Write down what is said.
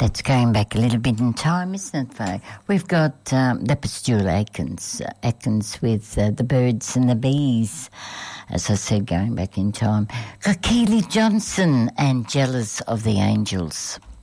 That's going back a little bit in time, isn't it, Faye? We've got that was Stuart Atkins with The Birds and the Bees, as I said, going back in time. Got Keely Johnson and Jealous of the Angels.